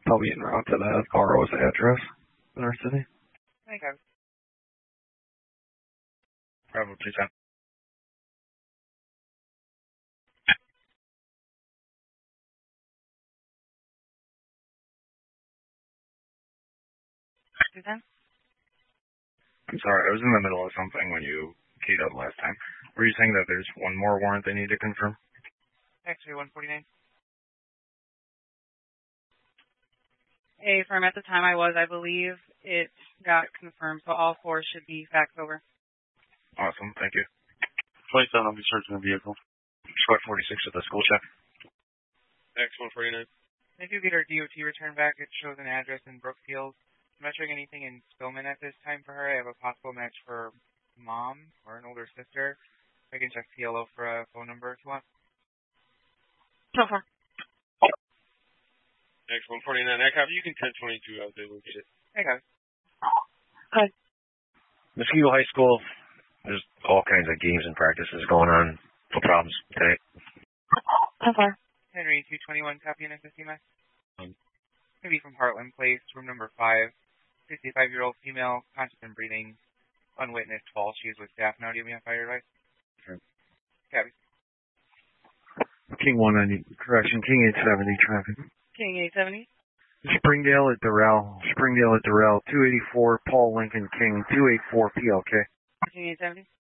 Probably en route to that RO's address in our city. Okay. Bravo 210. I'm sorry, I was in the middle of something when you keyed up last time. Were you saying that there's one more warrant they need to confirm? X-ray 149. Hey, firm, at the time I believe it got confirmed, so all four should be faxed over. Awesome, thank you. 27, I'll be searching the vehicle. Squad 46 at the school check. X-149. If you get our DOT return back, it shows an address in Brookfield. I'm not showing anything in Spillman at this time for her. I have a possible match for mom or an older sister. I can check PLO for a phone number if you want. So far. X-149, that copy. You can 1022 out there. Look at it. Hey, guys. Hi. Mosquito High School, there's all kinds of games and practices going on. No problems today. So far. Henry 221, copy in SSCMS. Maybe from Heartland Place, room number 5. 65-year-old female, conscious and breathing, unwitnessed fall. She is with staff now. Do you have any fire advice? Sure. Cabby. King 190, correction, King 870 traffic. King 870. Springdale at Durrell, 284, Paul Lincoln King, 284 PLK. King 870.